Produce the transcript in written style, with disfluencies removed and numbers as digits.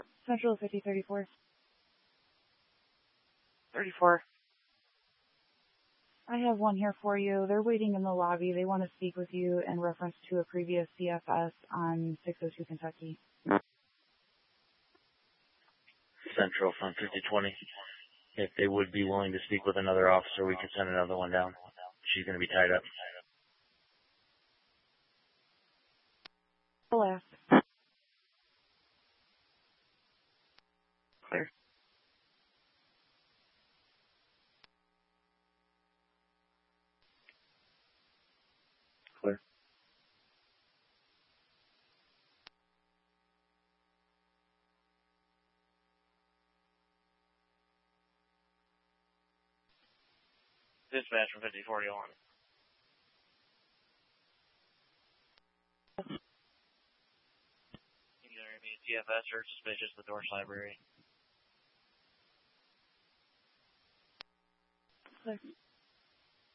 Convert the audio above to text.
Central 5034. 34. I have one here for you. They're waiting in the lobby. They want to speak with you in reference to a previous CFS on 602 Kentucky. Central from 5020. If they would be willing to speak with another officer, we could send another one down. She's going to be tied up. Last. Clear. Clear. Dispatch from 5040 on. Either be CFS or suspicious at the Dorsch Library. Clear.